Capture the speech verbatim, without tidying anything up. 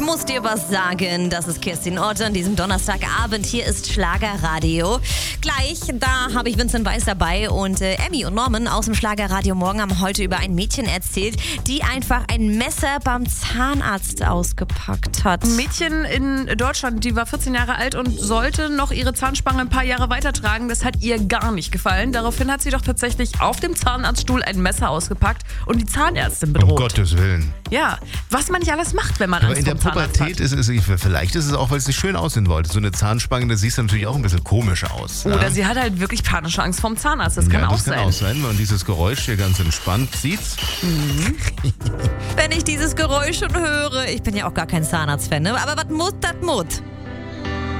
muss dir was sagen. Das ist Kirstin Ott an diesem Donnerstagabend. Hier ist Schlagerradio. Gleich, da habe ich Vincent Weiss dabei und äh, Emmy und Norman aus dem Schlagerradio Morgen haben heute über ein Mädchen erzählt, die einfach ein Messer beim Zahnarzt ausgepackt hat. Ein Mädchen in Deutschland, die war vierzehn Jahre alt und sollte noch ihre Zahnspange ein paar Jahre weitertragen. Das hat ihr gar nicht gefallen. Daraufhin hat sie doch tatsächlich auf dem Zahnarztstuhl ein Messer ausgepackt und die Zahnärztin bedroht. Um Gottes Willen. Ja, was man nicht alles macht, wenn man Aber Angst in der vor dem Zahnarzt Pubertät hat. ist es, vielleicht ist es auch, weil es nicht schön aussehen wollte. So eine Zahnspange, da siehst du natürlich auch ein bisschen komisch aus. Oder ja? sie hat halt wirklich panische Angst vorm Zahnarzt. Das kann ja, auch das sein. kann auch sein, wenn man dieses Geräusch hier ganz entspannt sieht. Wenn ich dieses Geräusch schon höre, ich bin ja auch gar kein Zahnarzt-Fan, ne? Aber was muss, das muss.